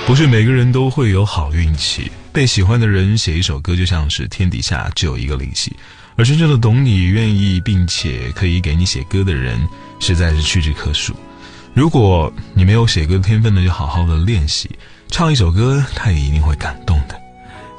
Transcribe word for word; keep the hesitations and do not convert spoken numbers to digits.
不是每个人都会有好运气，被喜欢的人写一首歌就像是天底下只有一个灵犀，而真正的懂你、愿意并且可以给你写歌的人实在是屈指可数。如果你没有写歌的天分呢，就好好的练习，唱一首歌他也一定会感动的。